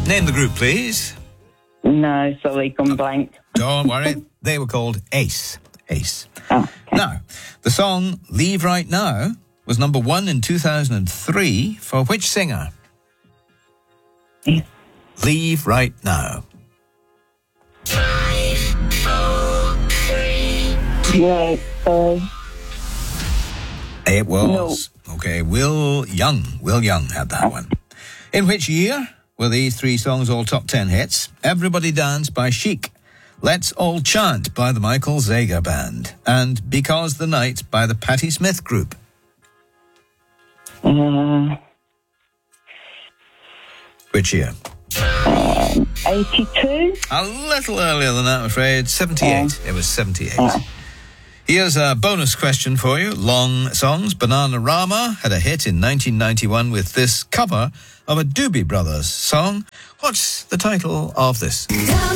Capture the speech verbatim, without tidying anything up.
Name the group, please. No, sorry, gone blank. Don't worry. They were called Ace. Ace. Oh, okay. Now, the song Leave Right Now was number one in two thousand three for which singer? Yeah. Leave Right Now. Five, four, three, Yeah, sorry. It was. Okay, Will Young. Will Young had that one. In which year were these three songs all top ten hits? Everybody Dance by Chic, Let's All Chant by the Michael Zager Band, and Because the Night by the Patti Smith Group. Uh, Which year? um, eighty-two? A little earlier than that, I'm afraid. seventy-eight. Oh. It was seventy-eight. Oh. Here's a bonus question for you. Long songs. Bananarama had a hit in nineteen ninety-one with this cover of a Doobie Brothers song. What's the title of this?